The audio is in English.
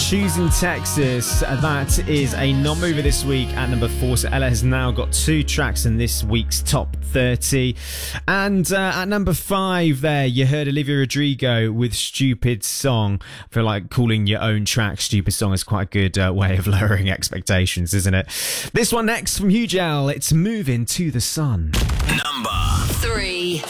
Choosing Texas. That is a non-mover this week at number 4. So Ella has now got 2 tracks in this week's top 30. And at number 5 there, you heard Olivia Rodrigo with Stupid Song. I feel like calling your own track Stupid Song is quite a good way of lowering expectations, isn't it? This one next from Hugel, it's Moving to the Sun. Number 3.